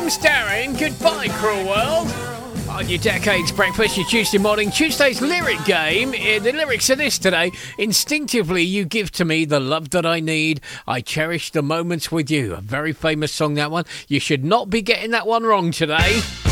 James Darren, goodbye, cruel world. On your Decades Breakfast, your Tuesday morning, Tuesday's lyric game. The lyrics are this today. Instinctively, you give to me the love that I need. I cherish the moments with you. A very famous song, that one. You should not be getting that one wrong today.